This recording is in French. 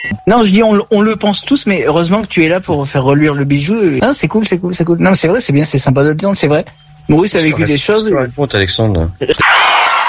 Non, je dis on le pense tous, mais heureusement que tu es là pour faire reluire le bijou. Non, c'est cool. Non, c'est vrai, c'est bien, c'est sympa de le dire, c'est vrai. Maurice a vécu des choses. Raconte, Alexandre.